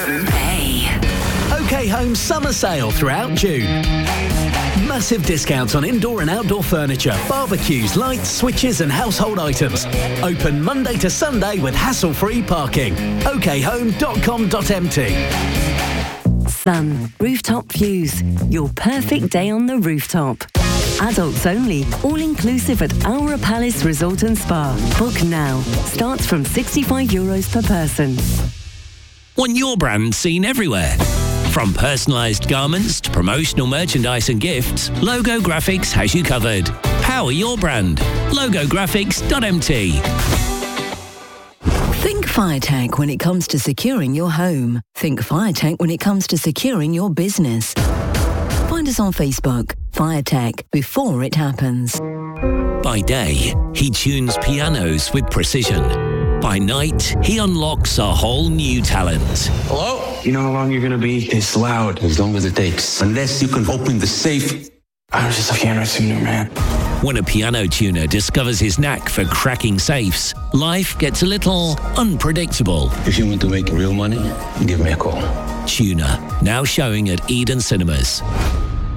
OK Home summer sale throughout June. Massive discounts on indoor and outdoor furniture, barbecues, lights, switches and household items. Open Monday to Sunday with hassle-free parking. okhome.com.mt. Sun, rooftop views. Your perfect day on the rooftop. Adults only, all-inclusive at Aura Palace Resort and Spa. Book now. Starts from €65 per person. Want your brand seen everywhere? From personalised garments to promotional merchandise and gifts, Logo Graphics has you covered. Power your brand. Logographics.mt. Think FireTech when it comes to securing your home. Think FireTech when it comes to securing your business. Find us on Facebook. FireTech, before it happens. By day, he tunes pianos with precision. By night, he unlocks a whole new talent. Hello? You know how long you're going to be this loud? As long as it takes. Unless you can open the safe. I was just a piano tuner, man. When a piano tuner discovers his knack for cracking safes, life gets a little unpredictable. If you want to make real money, give me a call. Tuner, now showing at Eden Cinemas.